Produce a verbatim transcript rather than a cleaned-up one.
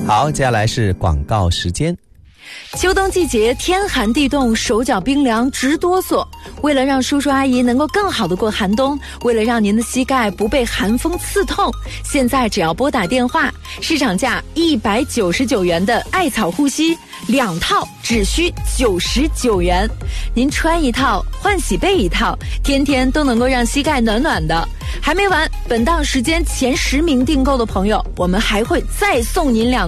好，接下来是广告时间。 秋冬季节天寒地冻，手脚冰凉直哆嗦。为了让叔叔阿姨能够更好的过寒冬，为了让您的膝盖不被寒风刺痛，现在只要拨打电话，市场价一百九十九元的艾草护膝两套只需九十九元，您穿一套换洗被一套，天天都能够让膝盖暖暖的。还没完，本档时间前十名订购的朋友，我们还会再送您两